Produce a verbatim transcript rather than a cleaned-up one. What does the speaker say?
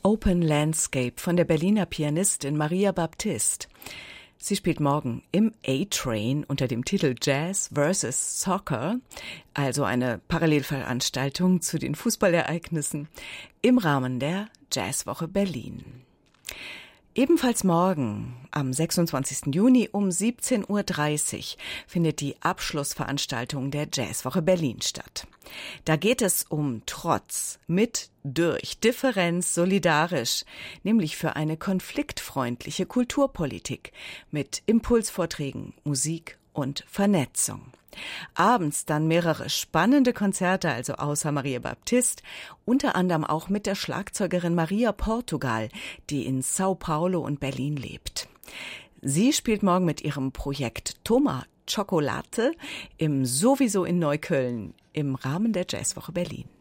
Open Landscape von der Berliner Pianistin Maria Baptist. Sie spielt morgen im A-Train unter dem Titel Jazz versus Soccer, also eine Parallelveranstaltung zu den Fußballereignissen im Rahmen der Jazzwoche Berlin. Ebenfalls morgen, am sechsundzwanzigsten Juni um siebzehn Uhr dreißig, findet die Abschlussveranstaltung der Jazzwoche Berlin statt. Da geht es um Trotz, mit, durch, Differenz, solidarisch, nämlich für eine konfliktfreundliche Kulturpolitik mit Impulsvorträgen, Musik und Vernetzung. Abends dann mehrere spannende Konzerte, also außer Maria Baptist, unter anderem auch mit der Schlagzeugerin Maria Portugal, die in Sao Paulo und Berlin lebt. Sie spielt morgen mit ihrem Projekt Toma Chocolate im Sowieso in Neukölln im Rahmen der Jazzwoche Berlin.